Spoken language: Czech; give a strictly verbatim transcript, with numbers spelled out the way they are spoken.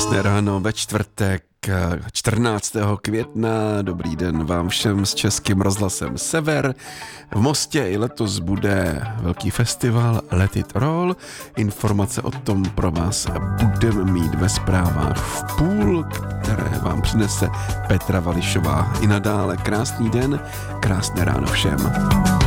Krásné ráno ve čtvrtek čtrnáctého května. Dobrý den vám všem s Českým rozhlasem Sever. V Mostě i letos bude velký festival Let It Roll. Informace o tom pro vás budeme mít ve zprávách v půl, které vám přinese Petra Vališová. I nadále krásný den, krásné ráno všem.